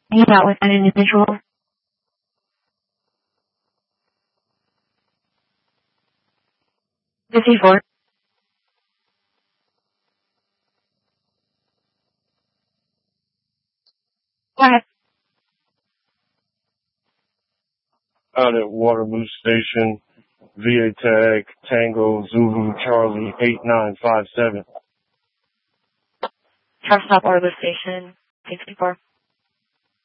Are you out with an individual? 54. Go ahead. Out at Waterloo Station, VA tag Tango Zulu Charlie 8957. Truck stop Waterloo Station, 64.